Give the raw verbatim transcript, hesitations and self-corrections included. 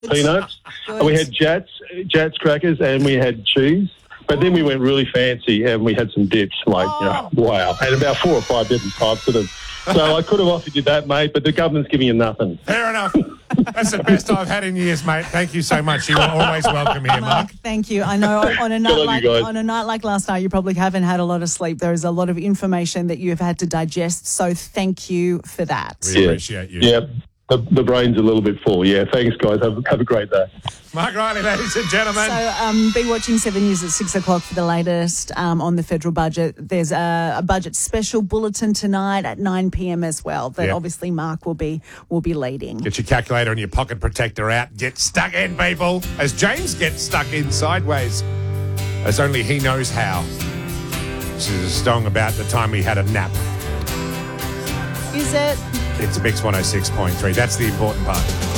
peanuts. And we had Jats, Jats crackers, and we had cheese. But then we went really fancy and we had some dips, like, oh. you know, wow. And about four or five different types of them. So I could have offered you that, mate, but the government's giving you nothing. Fair enough. That's the best I've had in years, mate. Thank you so much. You're always welcome here, Mark. Mark, thank you. I know on a night on like you guys. on a night like last night, you probably haven't had a lot of sleep. There is a lot of information that you have had to digest. So thank you for that. We yeah. appreciate you. Yeah, the, the brain's a little bit full. Yeah, thanks, guys. Have, have a great day. Mark Riley, ladies and gentlemen. So um, be watching Seven News at six o'clock for the latest um, on the federal budget. There's a, a budget special bulletin tonight at nine p.m. as well that Yep. obviously Mark will be will be leading. Get your calculator and your pocket protector out. Get stuck in, people. As James gets stuck in sideways, as only he knows how. This is a song about the time he had a nap. Is it? It's Mix one oh six point three. That's the important part.